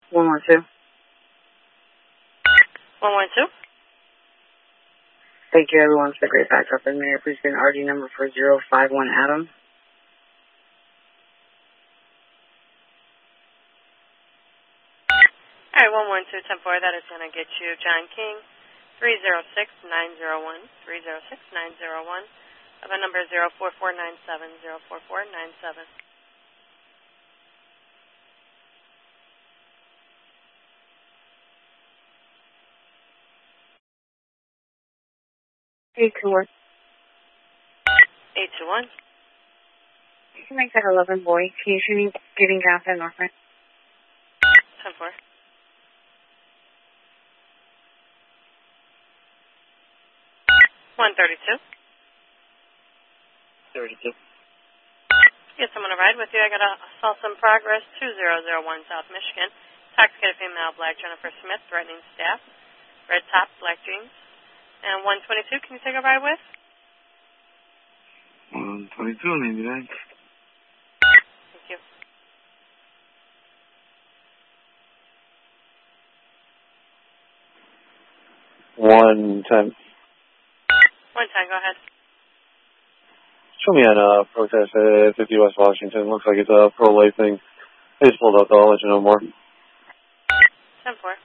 112. 112. Thank you, everyone, for the great backup. And may I please get an RD number for 051 Adam? All right, 112-10-4. That is going to get you John King, 306-901, 306-901. The number is 04497, 04497. Hey, Tour. 821. You can make that 11 boy. Can you shoot me getting gas at Northland? 10-4. 132. 32. Yes, I'm going to ride with you. I got a Salsa in Progress, 2001 South Michigan. Intoxicated female, black Jennifer Smith, threatening staff. Red top, black jeans. And 122, can you take a ride with? 122, 99. Thank you. 110. 110, go ahead. Show me on protest at 50 West Washington. Looks like it's a pro-life thing. I just pulled up, though. I'll let you know more. 10-4.